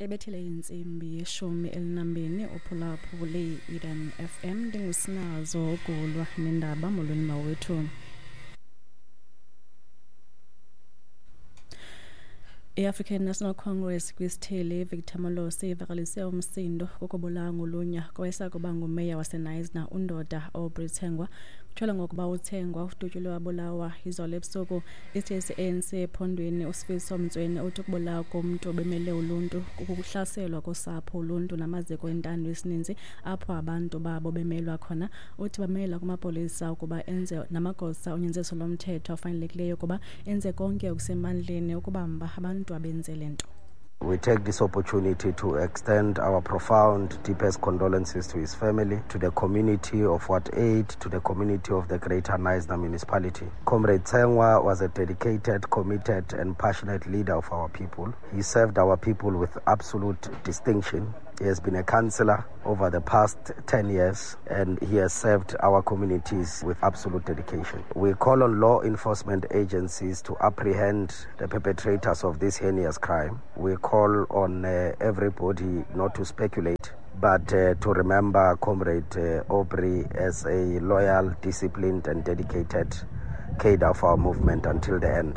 ebethele insimbi yeshumi elinambini uphulaphula kule Eden FM ndingusinazo ukulwa nendaba molweni mawethu. I-African National Congress kwisithili Victor Molosi ivakalise umsindo kokubulawa ngolunya kowayesakuba ngumeya waseNice undoda Aubrey Thengwa kuthola ngokuba uThengwa udutyulwe wabulawa izolo ebusuku. Isithili ANC ephondweni uSifiso Mtsweni uthi ukubulawa komuntu obemele uluntu kukuhlaselwa kosapho uluntu namaziko entando esininzi apho abantu babo bemelwa khona. Uthi bamela kumapolisa ukuba enze namagosa unyenziso lomthetho ofanelekileyo kuba enze konke okusemandleni ukubamba abantu abenze lento. We take this opportunity to extend our profound, deepest condolences to his family, to the community of Ward 8, to the community of the Greater Knysna municipality. Comrade Thengwa was a dedicated, committed and passionate leader of our people. He served our people with absolute distinction. He has been a councillor over the past 10 years and he has served our communities with absolute dedication. We call on law enforcement agencies to apprehend the perpetrators of this heinous crime. We call on everybody not to speculate, but to remember Comrade Aubrey as a loyal, disciplined and dedicated cadre of our movement until the end.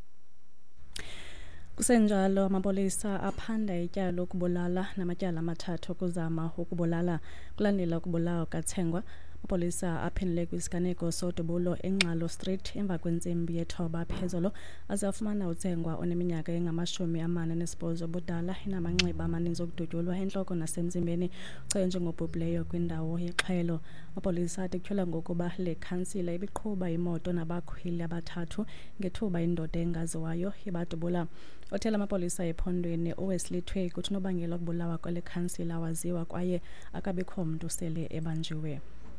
Kusenjalo amapolisa aphanda ityala lokubulala namatyala amathathu okuzama ukubulala kulandela ukubulawa kaThengwa. Amapolisa aphendule kwisiganeko sodubulo eNgxalo Street emva kwentsimbi yethoba phezolo azafumana uThengwa oneminyaka engama-48 obudala enamanxeba amaninzi okudutyulwa entloko nasemzimbeni uchaye njengobhubhileyo kwindawo yexhelo. Amapolisa athi kutyhola ngokuba le khansila ibiqhuba imoto nabakhweli abathathu ngethuba indoda engaziwayo ibadubula. Othela amapolisa ephondweni uWesley Twek uthi unobangela ukubulawa kwele khansila waziwa kwaye akabikho mntu sele ebanjiwe.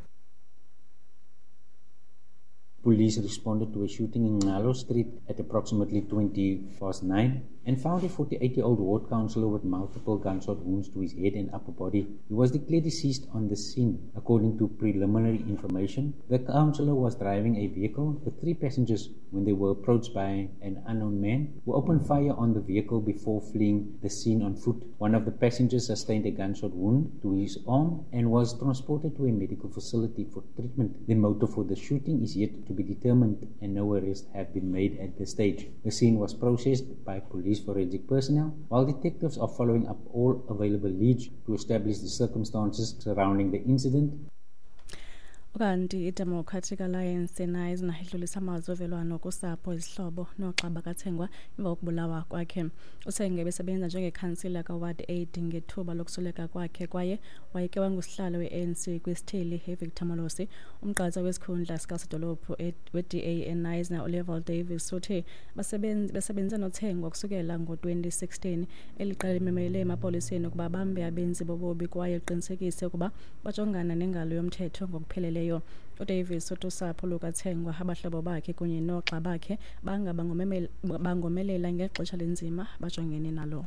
Police responded to a shooting in Ngxalo Street at approximately 9:20 and found a 48-year-old ward councillor with multiple gunshot wounds to his head and upper body. He was declared deceased on the scene. According to preliminary information, the councillor was driving a vehicle with 3 passengers when they were approached by an unknown man who opened fire on the vehicle before fleeing the scene on foot. One of the passengers sustained a gunshot wound to his arm and was transported to a medical facility for treatment. The motive for the shooting is yet to be determined and no arrests have been made at this stage. The scene was processed by police forensic personnel while detectives are following up all available leads to establish the circumstances surrounding the incident. Ukanti iDemocratic Alliance eNice idlulisa amazwi ovelwano kusapho izihlobo noxaba kaThengwa emva kokubulawa kwakhe. uThengwa besebenza njengekhansila kaWard 8 ngethuba lokusuleka kwakhe kwaye wayeke wangusihlalo weANC kwisithili Victor Molosi. Umgqatsa wesikhundla sikasidolophu weDA eNice Oliver Davis uthi besebenza noThengwa kusukela ngo-2016. Eliqala limemele emapoliseni ukuba bambe abenzi bobubi kwaye liqinisekise ukuba bajongana nengalo yomthetho ngokupheleleyo. uDavis uthi usapho lukaThengwa abahlobo bakhe kunye noxa bakhe bangomelela ngexesha lenzima bajongene nalo.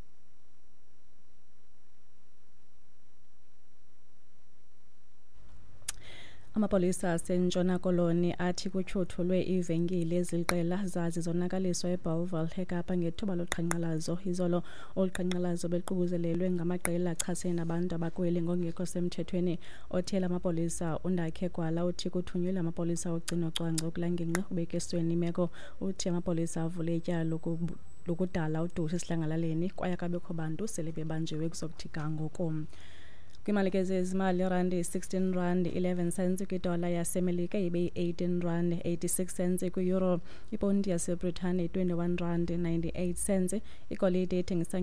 Amapolisa aseNtshona Koloni athi kutyhuthulwe iivenkile eziliqela zazi zonakaliswa eBellville eKapa ngethuba loqhankqalazo. Izolo oluqhankqalazo beluququzelelwe ngamaqela achasene nabantu abakweli ngongekho semthethweni. Othela amapolisa undakhe Gwala uthi kuthunyelwe amapolisa ogcino-cwangco kulangingqi ubekesweni imeko. Uthi amapolisa avule ityala lokudala uduso esidlangalaleni kwaye akabekho bantu sele bebanjiwe kuzokuthi ngoko. Kwimalike zezimali irandi 16 rand 11 cents kwidola yasemelika ibe 18 rand 86 cents kwi-euro. Iponti yaseBritane 21 rand 98 cents. Igolide ithengisa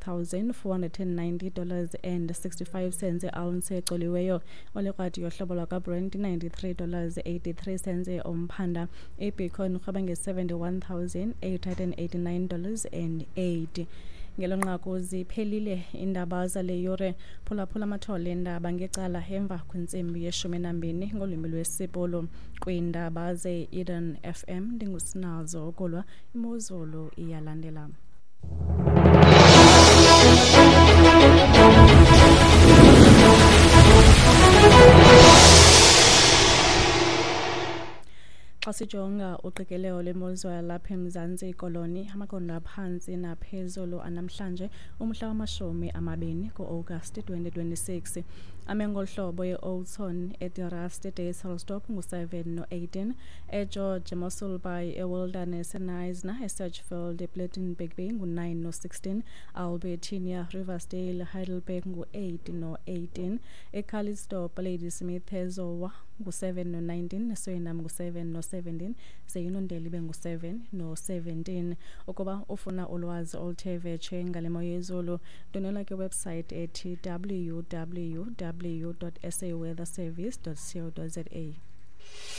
$4,490 and 65 cents ounce ecoliweyo. Olekrati yohlobo lwakaBrent $93.83 omphanda. iBitcoin urhweba nge $71,889 and 8. Ngelonqaku ziphelile indaba zale yure. Phulaphula amathole endaba ngecala emva kwintsimbi ye-12 ngolwimi lwesipolo kwiindaba ze-Eden FM. Ndingusinazo ukulwa imozulu iyalandela. xa sijonga uqikelelo lwemozulu lapha eMzantsi Koloni, amaqondo aphansi naphezulu anamhlanje umhla wama-20 ku-Agasti 2026 ame ngolu hlobo: e-Oudtshoorn, eThirasti, eDayshalstop ngu-7 no-18, eGeorge, eMossel Bay, eWilderness, eNyasa, eSurchfield, ePlettenberg Bay ngu-9 no-16, Albertina, Riversdale, Heidelberg ngu-8 no-18, eCalitzdorp, Ladysmith, eZowa ngu-7 no-19, eSweinam ngu-7 no-17, seYinondele ibe ngu-7 no-17. Ukuba ufuna ulwazi oluthe vetshe ngale mo yezulu, donela kwiwebsite ethi www.saweatherservice.co.za.